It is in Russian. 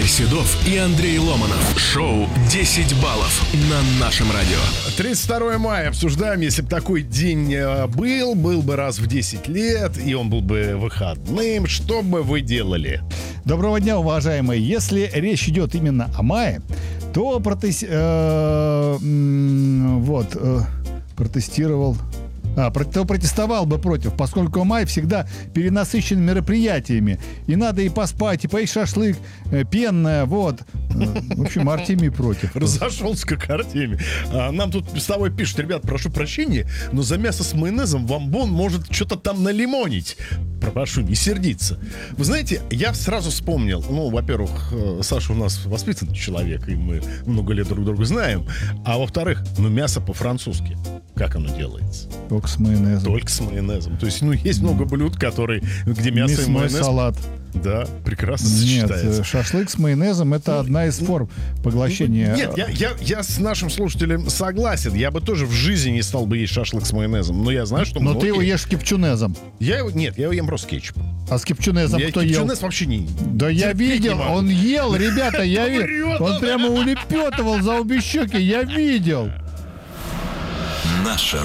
Игорь Седов и Андрей Ломанов. Шоу «10 баллов» на нашем радио. 32 мая обсуждаем, если бы такой день был бы раз в 10 лет, и он был бы выходным, что бы вы делали? Доброго дня, уважаемые. Если речь идет именно о мае, то протестовал бы против, поскольку май всегда перенасыщен мероприятиями. И надо и поспать, и поесть шашлык, пенное, вот. В общем, Артемий против. Разошелся как Артемий. Нам тут с тобой пишут: ребят, прошу прощения, но за мясо с майонезом вамбон может что-то там налимонить. Прошу не сердиться. Вы знаете, я сразу вспомнил, во-первых, Саша у нас воспитанный человек, и мы много лет друг друга знаем. А во-вторых, мясо по-французски. Как оно делается? Только с майонезом. Только с майонезом. То есть, есть много блюд, где мясо и майонез. Салат. Да, прекрасно сочетается. Нет, шашлык с майонезом — это одна из форм поглощения. Нет, я с нашим слушателем согласен. Я бы тоже в жизни не стал бы есть шашлык с майонезом. Но я знаю, что Но ты его ешь с кепчунезом. Я его ем просто с кетчупом. А с кепчунезом кто ел? Кепчунез вообще не... Да я видел, он ел, ребята, я видел. Он прямо улепетывал за обе щеки, я видел. Наше